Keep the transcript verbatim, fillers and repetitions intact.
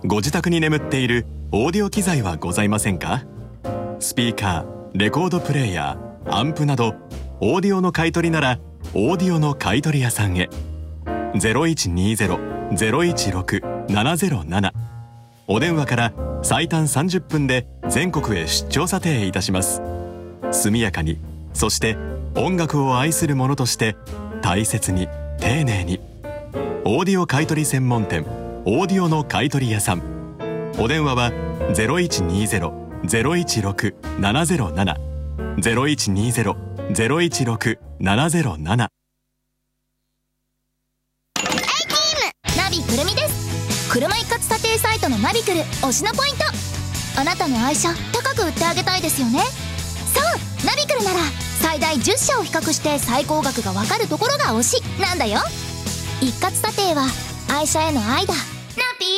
ご自宅に眠っているオーディオ機材はございませんか？スピーカー、レコードプレーヤー、アンプなどオーディオの買い取りならオーディオの買い取り屋さんへ。 ゼロいちにゼロ ゼロいちろく ななゼロなな お電話から最短さんじゅっぷんで全国へ出張査定いたします。速やかに、そして音楽を愛する者として大切に丁寧に。オーディオ買取専門店オーディオの買取屋さん。お電話は ゼロいちにゼロ ゼロいちろく ななゼロなな ゼロいちにゼロ ゼロいちろく ななゼロなな。 ナビくるみです。車一括査定サイトのナビくる推しのポイント。あなたの愛車高く売ってあげたいですよね。そう、ナビくるなら最大じゅっしゃを比較して最高額がわかるところが推しなんだよ。一括査定は愛車への愛だ。